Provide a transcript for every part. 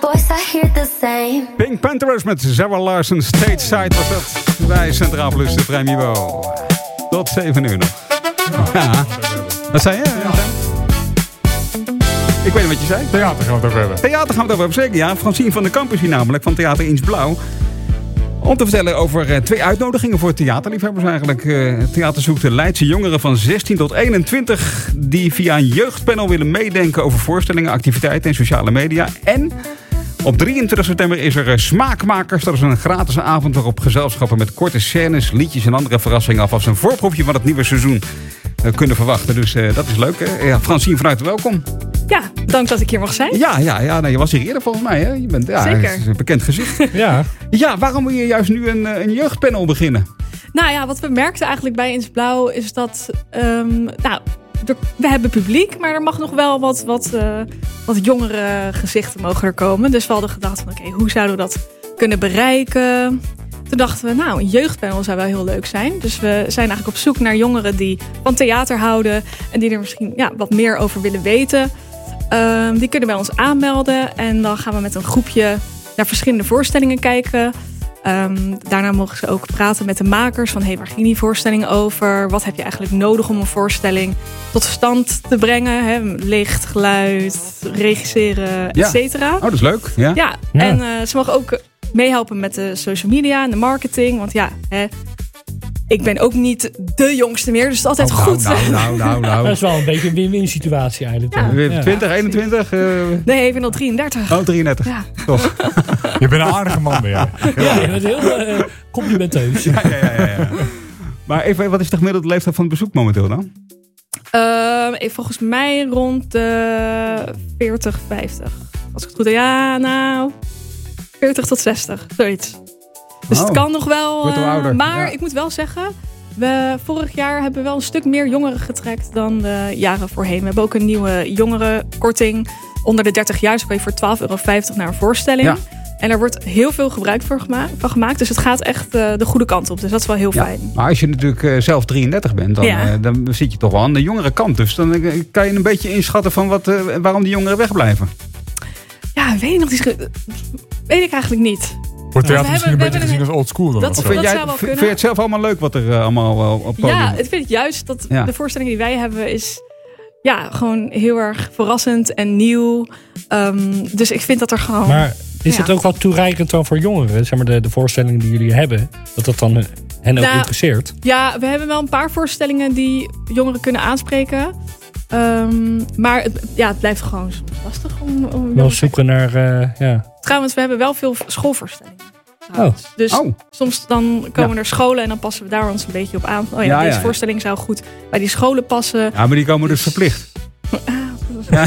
Boys, I hear the same. Pink Panthers met Sarah Larsen, Stateside was dat bij Centraal Plus, de Premio. Tot 7 uur nog. Ja, wat zei je? Ik weet niet wat je zei. Theater gaan we het over hebben. Theater gaan we het over hebben, zeker. Ja, Francine van de Kamp is hier namelijk, van Theater Eens Blauw. Om te vertellen over 2 uitnodigingen voor theaterliefhebbers eigenlijk. Het theater zoekt de Leidse jongeren van 16 tot 21... die via een jeugdpanel willen meedenken over voorstellingen, activiteiten en sociale media. En op 23 september is er Smaakmakers. Dat is een gratis avond waarop gezelschappen met korte scènes, liedjes en andere verrassingen alvast een voorproefje van het nieuwe seizoen kunnen verwachten. Dus dat is leuk, hè? Ja, Francine, van harte welkom. Ja, dank dat ik hier mag zijn. Ja, nou, je was hier eerder volgens mij, hè? Je bent Zeker. Een bekend gezicht. Ja, waarom wil je juist nu een jeugdpanel beginnen? Nou ja, wat we merkten eigenlijk bij Eens Blauw is dat... we hebben publiek, maar er mag nog wel wat jongere gezichten mogen er komen. Dus we hadden gedacht van oké, hoe zouden we dat kunnen bereiken? Toen dachten we, nou, een jeugdpanel zou wel heel leuk zijn. Dus we zijn eigenlijk op zoek naar jongeren die van theater houden en die er misschien wat meer over willen weten. Die kunnen bij ons aanmelden en dan gaan we met een groepje naar verschillende voorstellingen kijken. Daarna mogen ze ook praten met de makers van waar ging die voorstelling over? Wat heb je eigenlijk nodig om een voorstelling tot stand te brengen? Hè? Licht, geluid, regisseren, et cetera. Oh, dat is leuk. Ja. En ze mogen ook meehelpen met de social media en de marketing. Want ik ben ook niet de jongste meer, dus het is altijd goed. Nou. Dat is wel een beetje een win-win situatie eigenlijk. Ja. 20, 21? Nee, ik ben al 33. Oh, 33. Ja. Toch. Je bent een aardige man, ben jij. Ja, je bent heel complimenteus. Ja. Maar even, wat is de gemiddelde leeftijd van het bezoek momenteel dan? Volgens mij rond de 40, 50. Als ik het goed heb. Ja, nou... 40 tot 60, zoiets. Dus het kan nog wel. Maar ik moet wel zeggen, vorig jaar hebben we wel een stuk meer jongeren getrekt dan de jaren voorheen. We hebben ook een nieuwe jongerenkorting onder de 30 jaar. Dus kan je voor €12,50 naar een voorstelling. Ja. En er wordt heel veel gebruik van gemaakt. Dus het gaat echt de goede kant op. Dus dat is wel heel fijn. Maar als je natuurlijk zelf 33 bent, dan zit je toch wel aan de jongere kant. Dus dan kan je een beetje inschatten van waarom die jongeren wegblijven. Ja, weet ik eigenlijk niet. Wordt theater misschien een beetje gezien als old school dan? Vind je het zelf allemaal leuk wat er allemaal op podium? Ja, ik vind het juist dat de voorstelling die wij hebben is gewoon heel erg verrassend en nieuw. Dus ik vind dat er gewoon... Maar is het ook wat toereikend dan voor jongeren? Zeg maar de voorstellingen die jullie hebben, dat dan hen ook interesseert? Ja, we hebben wel een paar voorstellingen die jongeren kunnen aanspreken. Maar het blijft gewoon lastig om wel zoeken naar... Trouwens, we hebben wel veel schoolvoorstellingen. Dus soms dan komen er scholen en dan passen we daar ons een beetje op aan. Deze voorstelling zou goed bij die scholen passen. Ja, maar die komen dus verplicht. Ja,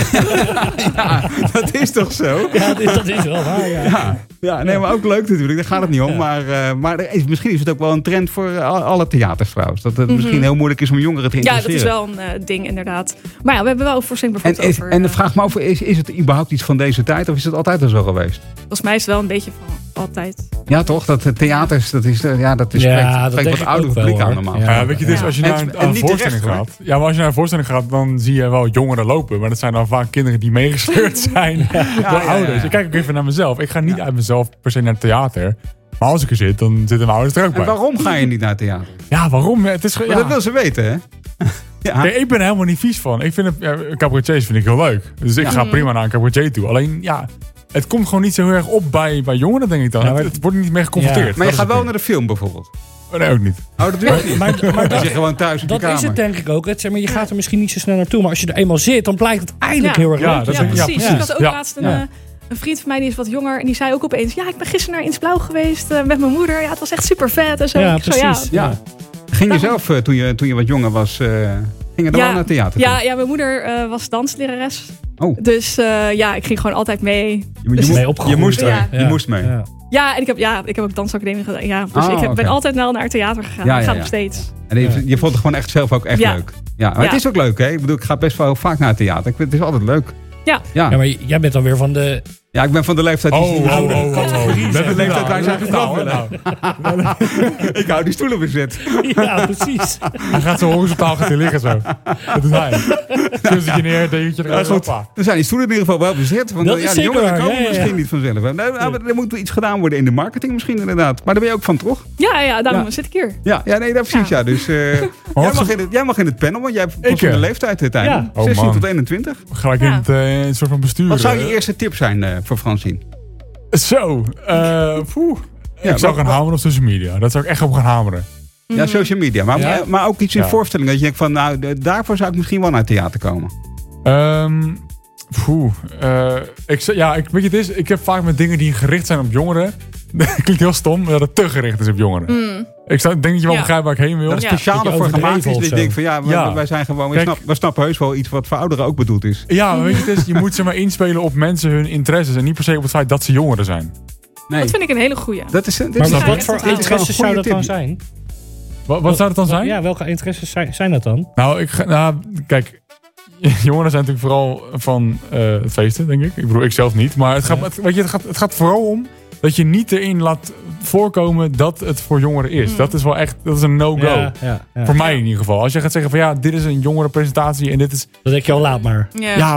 dat is toch zo? Ja, dat is wel waar. Ja, nee, maar ook leuk natuurlijk. Daar gaat het niet om. Maar misschien is het ook wel een trend voor alle theaters trouwens. Dat het misschien heel moeilijk is om jongeren te interesseren. Ja, dat is wel een ding inderdaad. Maar we hebben wel een voorstelling bijvoorbeeld over... En vraag me af, is het überhaupt iets van deze tijd? Of is het altijd al zo geweest? Volgens mij is het wel een beetje van altijd. Ja, toch? Dat theaters, dat spreekt wat ouder publiek aan normaal. Ja, weet je, dus als je naar een voorstelling gaat... Ja, maar als je naar een voorstelling gaat, dan zie je wel jongeren lopen. Maar dat zijn dan vaak kinderen die meegesleurd zijn door ouders. Ik kijk ook even naar mezelf. Ik ga niet uit mezelf per se naar het theater. Maar als ik er zit, dan zitten mijn ouders er ook bij. En waarom ga je niet naar het theater? Ja, waarom? Het is, dat wil ze weten, hè? Ja. Nee, ik ben er helemaal niet vies van. Ik vind cabaretiers vind ik heel leuk. Dus ik ga prima naar een cabaretier toe. Alleen, het komt gewoon niet zo heel erg op bij jongeren, denk ik dan. Ja, het wordt niet meer geconfronteerd. Ja. Maar je gaat wel naar de film bijvoorbeeld? Nee, ook niet. Oh, dat doe je niet. Maar dat, je gewoon thuis op je kamer. Dat is het denk ik ook. Je gaat er misschien niet zo snel naartoe. Maar als je er eenmaal zit, dan blijkt het eigenlijk heel erg leuk. Ja, precies. Ik had ook laatst een vriend van mij, die is wat jonger. En die zei ook opeens, ik ben gisteren naar Eens Blauw geweest met mijn moeder. Ja, het was echt super vet en zo. Ja, precies. Ging je zelf, toen je wat jonger was, ging je dan wel naar theater? Ja, mijn moeder was danslerares. Oh. Dus ik ging gewoon altijd mee. Je moest mee. Ja, en ik heb ook dansacademie gedaan. Ja, dus ik ben altijd wel naar het theater gegaan. Ik ga nog steeds. En je vond het gewoon echt zelf ook echt leuk. Ja, maar het is ook leuk, hè? Ik bedoel, ik ga best wel vaak naar het theater. Het is altijd leuk. Ja. Maar jij bent dan weer van de Ja, ik ben van de leeftijd die... Met de leeftijd wij zijn getroffen. Ik hou die stoelen bezet. Ja, precies. Hij gaat zo horizontaal liggen zo. Dat doet hij. Kussentje neer, degentje eruit. Dan zijn die stoelen in ieder geval wel bezet. Want Dat is de jongeren zeker, komen misschien niet vanzelf. Er moet iets gedaan worden in de marketing misschien inderdaad. Maar daar ben je ook van, toch? Ja, daarom zit ik hier. Ja, nee, dat precies. Ja. Dus jij mag in het panel, want jij hebt van de leeftijd uiteindelijk. 16 tot 21. Gelijk in het soort van bestuur. Wat zou je eerste tip zijn voor Francine? Zo. Ik zou gaan hameren op social media. Dat zou ik echt op gaan hameren. Ja, social media. Maar ook iets in voorstellingen. Dat je denkt van, nou, daarvoor zou ik misschien wel naar het theater komen. Weet je, het is, ik heb vaak met dingen die gericht zijn op jongeren. Dat klinkt heel stom, dat het te gericht is op jongeren. Ik denk dat je wel begrijpt waar ik heen wil. Dat is speciaal voor gemaakt is. Dat ik denk van wij zijn gewoon, we snappen heus wel iets wat voor ouderen ook bedoeld is. Ja, maar weet je, je moet ze maar inspelen op mensen hun interesses. En niet per se op het feit dat ze jongeren zijn. Nee. Dat vind ik een hele goeie. Maar wat voor interesses zou dat dan zijn? Wat zou het dan zijn? Ja, welke interesses zijn dat dan? Kijk, jongeren zijn natuurlijk vooral van het feesten, denk ik. Ik bedoel, ik zelf niet. Maar het gaat vooral om dat je niet erin laat voorkomen dat het voor jongeren is. Dat is wel echt, dat is een no-go. Ja. Voor mij in ieder geval. Als je gaat zeggen van dit is een jongerenpresentatie en dit is... Dan denk je al, laat maar.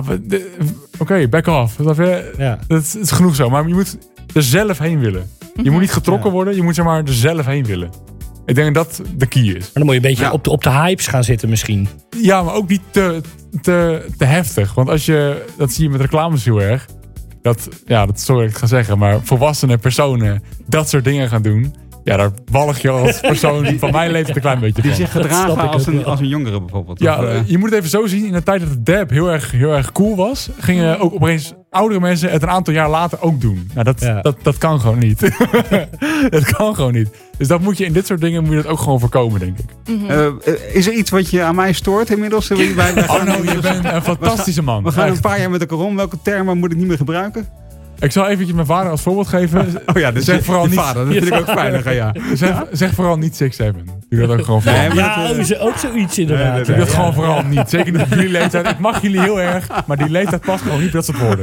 Oké, back off. Dat is genoeg zo. Maar je moet er zelf heen willen. Je moet niet getrokken worden, je moet zeg maar er zelf heen willen. Ik denk dat dat de key is. Maar dan moet je een beetje op de hypes gaan zitten misschien. Ja, maar ook niet te heftig. Want dat zie je met reclames heel erg. Dat sorry dat ik ga zeggen, maar volwassene personen dat soort dingen gaan doen. Ja, daar walg je als persoon die van mijn leeftijd een klein beetje van. Die zich gedragen als een jongere bijvoorbeeld. Ja, je moet het even zo zien. In de tijd dat het dab heel erg cool was, gingen ook opeens oudere mensen het een aantal jaar later ook doen. Nou, dat kan gewoon niet. Dat kan gewoon niet. Dus dat moet je in dit soort dingen moet je dat ook gewoon voorkomen, denk ik. Is er iets wat je aan mij stoort inmiddels? Je bent een fantastische man. We gaan een paar jaar met elkaar om. Welke termen moet ik niet meer gebruiken? Ik zal eventjes mijn vader als voorbeeld geven. Dus zeg vooral niet. Vader, dat vind ik ook veilig. Ja. Zeg vooral niet 6-7. Doe dat ook gewoon vooral. Ook zoiets inderdaad. Doe dat gewoon vooral niet. Zeker niet op jullie leeftijd. Ik mag jullie heel erg, maar die leeftijd past gewoon niet bij dat soort woorden.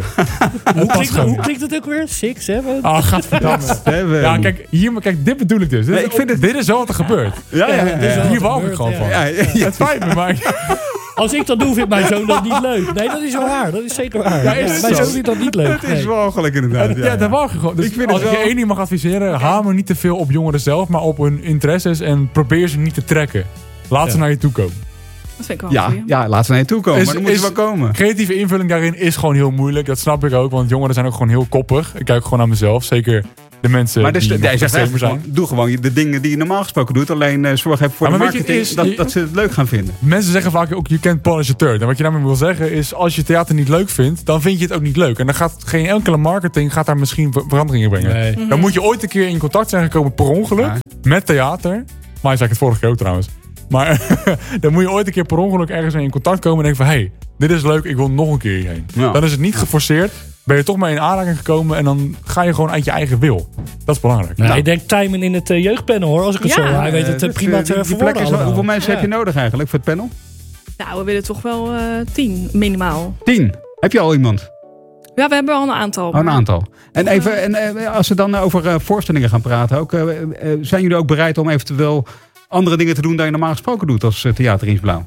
Hoe klinkt het ook weer? 6-7? Ah, gadverdamme. Ja, kijk, dit bedoel ik dus. Dit is wel wat er gebeurt. Hier wou ik gewoon van. Het spijt me, maar... Als ik dat doe, vindt mijn zoon dat niet leuk. Nee, dat is wel waar. Dat is zeker waar. Mijn zoon vindt dat niet leuk. Het is walgelijk inderdaad. Ja, dat mag je gewoon. Dus als ik je één ding mag adviseren, hamer niet te veel op jongeren zelf, maar op hun interesses en probeer ze niet te trekken. Laat ze naar je toe komen. Dat vind ik wel goed. Ja, laat ze naar je toe komen. Maar dan moeten ze wel komen. Creatieve invulling daarin is gewoon heel moeilijk. Dat snap ik ook, want jongeren zijn ook gewoon heel koppig. Ik kijk gewoon naar mezelf. Zeker de mensen die zijn. Doe gewoon de dingen die je normaal gesproken doet. Alleen zorg even voor de marketing dat ze het leuk gaan vinden. Mensen zeggen vaak ook, you can't polish a turd. En wat je daarmee wil zeggen is, als je theater niet leuk vindt, dan vind je het ook niet leuk. En dan gaat geen enkele marketing daar misschien veranderingen brengen. Nee. Dan moet je ooit een keer in contact zijn gekomen per ongeluk met theater. Maar je zei het vorige keer ook trouwens. Maar dan moet je ooit een keer per ongeluk ergens mee in contact komen en denken van, hey, dit is leuk, ik wil nog een keer hierheen. Ja. Dan is het niet geforceerd. Ben je toch maar in aanraking gekomen en dan ga je gewoon uit je eigen wil. Dat is belangrijk. Ik denk Tijmen in het jeugdpanel hoor, als ik het zo hoor. Hij weet het prima te verwoorden. Hoeveel mensen heb je nodig eigenlijk voor het panel? Nou, we willen toch wel 10 minimaal. 10? Heb je al iemand? Ja, we hebben al een aantal. Een aantal. En even, als we dan over voorstellingen gaan praten ook. Zijn jullie ook bereid om eventueel andere dingen te doen dan je normaal gesproken doet als Theater Eens Blauw?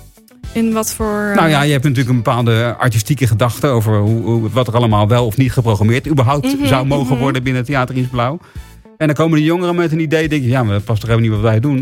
In wat voor... Nou ja, je hebt natuurlijk een bepaalde artistieke gedachte over wat er allemaal wel of niet geprogrammeerd überhaupt zou mogen worden binnen Theater Eens Blauw. En dan komen de jongeren met een idee, denk je, ja, maar dat past toch even niet wat wij doen.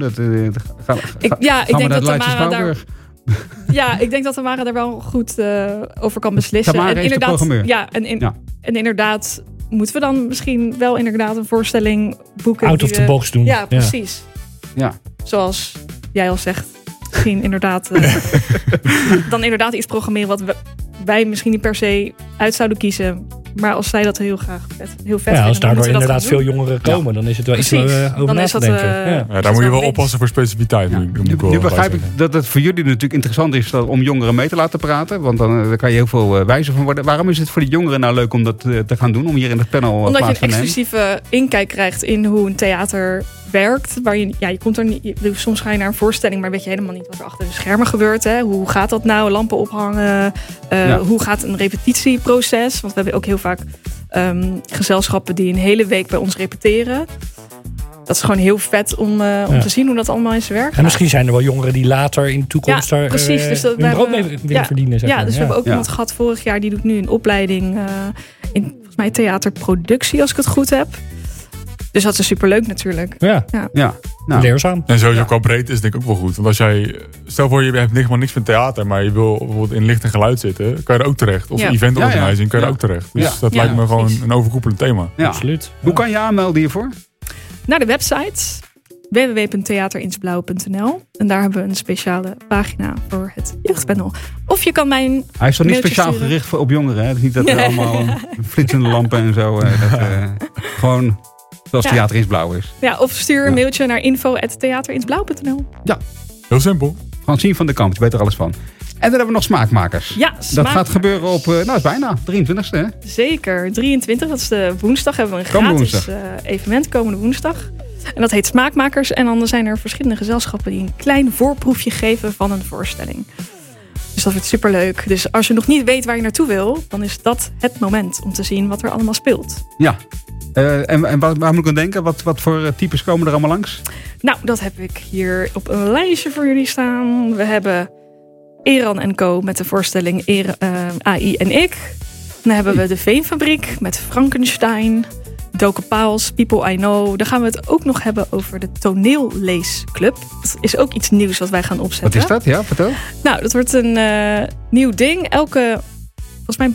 Ik denk dat Tamara daar wel goed over kan beslissen. Tamara is de programmeur. Ja, en inderdaad moeten we dan misschien wel inderdaad een voorstelling boeken. Out of the box doen. Ja, precies. Ja. Zoals jij al zegt. Misschien inderdaad dan inderdaad iets programmeren wat wij misschien niet per se uit zouden kiezen. Maar als zij dat heel graag heel vet vinden. Als daardoor inderdaad veel jongeren komen, dan is het wel iets over na te denken. Daar moet je wel oppassen voor specificiteit. Nu begrijp ik dat het voor jullie natuurlijk interessant is om jongeren mee te laten praten. Want dan kan je heel veel wijzer van worden. Waarom is het voor de jongeren nou leuk om dat te gaan doen? Om hier in het panel omdat plaats te nemen? Omdat je een exclusieve inkijk krijgt in hoe een theater werkt. Waar je komt er niet. Soms ga je naar een voorstelling, maar weet je helemaal niet wat er achter de schermen gebeurt. Hè? Hoe gaat dat nou? Lampen ophangen. Hoe gaat een repetitieproces? Want we hebben ook heel vaak gezelschappen die een hele week bij ons repeteren. Dat is gewoon heel vet om te zien hoe dat allemaal in zijn werk gaat. En misschien zijn er wel jongeren die later in de toekomst daar dus hun brood mee willen verdienen. Zeg maar. Dus we hebben ook iemand gehad vorig jaar. Die doet nu een opleiding in volgens mij theaterproductie, als ik het goed heb. Dus dat is superleuk natuurlijk. Ja. Nou. Leerzaam. En sowieso qua breedte is het denk ik ook wel goed. Want als jij, stel voor je hebt helemaal niks van theater, maar je wil bijvoorbeeld in licht en geluid zitten, kan je er ook terecht. Of event organizing kan je er ook terecht. Dus dat lijkt me gewoon een overkoepelend thema. Ja. Absoluut. Hoe kan je aanmelden hiervoor? Naar de website www.theaterinsblauw.nl. En daar hebben we een speciale pagina voor het jeugdpanel. Of je kan mijn Hij is toch niet speciaal sturen. gericht op jongeren? Hè? Het is niet dat er allemaal flitsende lampen en zo. Gewoon zoals Theater Ins Blauw is. Ja, of stuur een mailtje naar info@theaterinsblauw.nl. Ja. Heel simpel. Francine van der Kamp, je weet er alles van. En dan hebben we nog smaakmakers. Ja, Dat gaat gebeuren op, het is bijna 23e. Hè? Zeker, 23, dat is de woensdag. Hebben we een Komende gratis evenement komende woensdag. En dat heet Smaakmakers. En dan zijn er verschillende gezelschappen die een klein voorproefje geven van een voorstelling. Dus dat wordt superleuk. Dus als je nog niet weet waar je naartoe wil, dan is dat het moment om te zien wat er allemaal speelt. Ja. En waar moet ik aan denken? Wat voor types komen er allemaal langs? Nou, dat heb ik hier op een lijstje voor jullie staan. We hebben Eran & Co. met de voorstelling AI en ik. Dan hebben we de Veenfabriek met Frankenstein. Doke Paals, People I Know. Dan gaan we het ook nog hebben over de Toneelleesclub. Dat is ook iets nieuws wat wij gaan opzetten. Wat is dat? Ja, vertel. Nou, dat wordt een nieuw ding. Volgens mij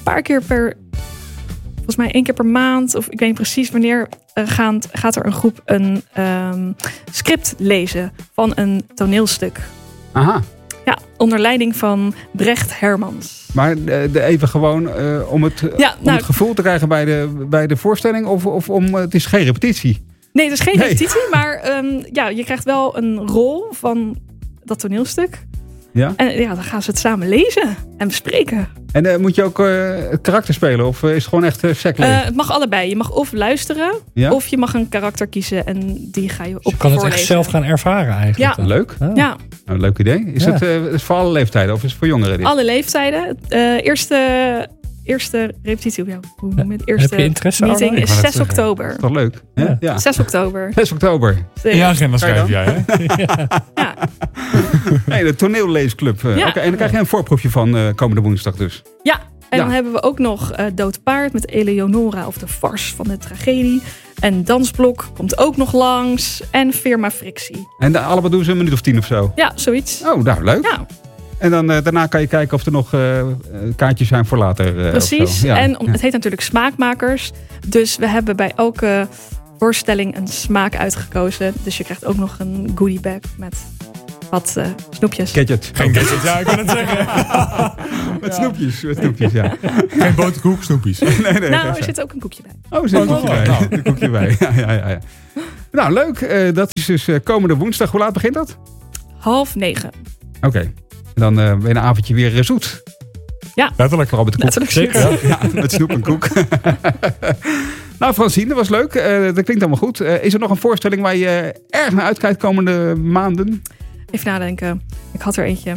één keer per maand, of ik weet niet precies wanneer, gaat er een groep een script lezen van een toneelstuk. Aha. Ja, onder leiding van Brecht Hermans. Maar even gewoon om het gevoel te krijgen bij de voorstelling? Of het is geen repetitie? Nee, het is geen repetitie. Maar je krijgt wel een rol van dat toneelstuk. Ja? En dan gaan ze het samen lezen en bespreken. En moet je ook het karakter spelen? Of is het gewoon echt secleven? Het mag allebei. Je mag of luisteren, of je mag een karakter kiezen en die ga je op Je kan het voorlezen. echt zelf gaan ervaren eigenlijk. Ja. Leuk. Ja. Nou, leuk idee. Is het voor alle leeftijden of is het voor jongeren? Dit? Alle leeftijden. Eerste repetitie. Ja, hoe noem je het? Eerste Heb je interesse, meeting Arno? is 6 oktober. Toch leuk? Ja. 6 oktober. 6 oktober. In je agenda schrijf jij, hè? Ja. Nee, de toneelleesclub. Ja. Okay, en dan krijg je een voorproefje van komende woensdag dus. Ja. En dan hebben we ook nog Dood Paard met Eleonora of de Farce van de tragedie. En Dansblok komt ook nog langs. En Firma Frictie. En allebei doen ze een minuut of 10 of zo? Ja, zoiets. Oh, nou leuk. Ja. En dan daarna kan je kijken of er nog kaartjes zijn voor later. Precies. Ja. En het heet natuurlijk Smaakmakers. Dus we hebben bij elke voorstelling een smaak uitgekozen. Dus je krijgt ook nog een goodiebag met wat snoepjes. Gadget. Geen gadget, ja, ik kan het zeggen. Met snoepjes, ja. Geen boterkoek, snoepjes. Nee, Er zit ook een koekje bij. Oh, er zit een koekje bij. Nou. Een koekje bij. Ja. Nou, leuk. Dat is dus komende woensdag. Hoe laat begint dat? 8:30. Oké. En dan ben je een avondje weer zoet. Ja. Letterlijk. Vooral met de koek. Letterlijk. Ja, met snoep en koek. Nou, Francine, dat was leuk. Dat klinkt allemaal goed. Is er nog een voorstelling waar je erg naar uitkijkt komende maanden? Even nadenken. Ik had er eentje.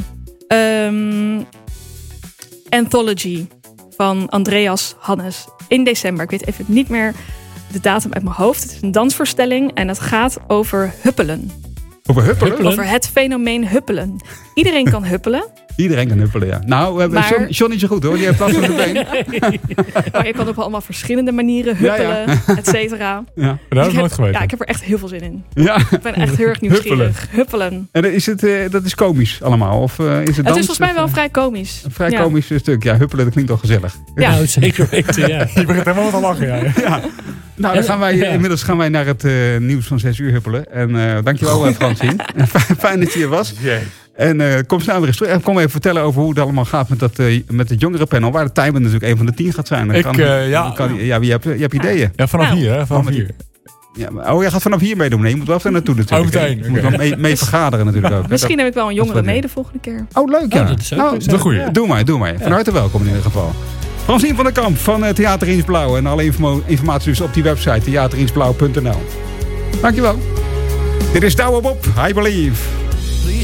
Anthology van Andreas Hannes. In december. Ik weet even niet meer de datum uit mijn hoofd. Het is een dansvoorstelling en het gaat over huppelen. Over huppelen? Over het fenomeen huppelen. Iedereen kan huppelen. Iedereen kan huppelen, ja. Nou, we hebben John niet zo goed hoor. Die heeft last van zijn been. Maar je kan op allemaal verschillende manieren huppelen, et cetera. Ja, dat heb ik nooit geweten. Ja, ik heb er echt heel veel zin in. Ja. Ik ben echt heel erg nieuwsgierig. Huppelen. En dat is komisch allemaal? Of is het Het is dans? volgens mij wel vrij komisch. Een vrij komisch stuk. Ja, huppelen, dat klinkt wel gezellig. Ja. Nou, zeker weten, ja. Je begint helemaal te lachen, ja. Nou, dan gaan wij, inmiddels gaan wij naar het nieuws van 6 uur huppelen. En dankjewel, Francine. Fijn dat je hier was. En kom snel weer eens terug. En kom even vertellen over hoe het allemaal gaat met het jongerenpanel. Waar de timer natuurlijk een van de 10 gaat zijn. Je hebt ideeën. Ja, vanaf hier, hè? Vanaf hier. Ja, jij gaat vanaf hier meedoen. Nee, je moet wel even naartoe natuurlijk. Meteen. Je moet wel mee vergaderen natuurlijk ook. Misschien heb ik wel een jongere mee de volgende keer. Oh, leuk ja. Dat is ook nou, een goeie. Doe maar. Van harte welkom in ieder geval. Francine van der Kamp van Theater Ins Blauw. En alle informatie dus op die website theaterinsblauw.nl. Dankjewel. Dit is Douwe Bob, I Believe.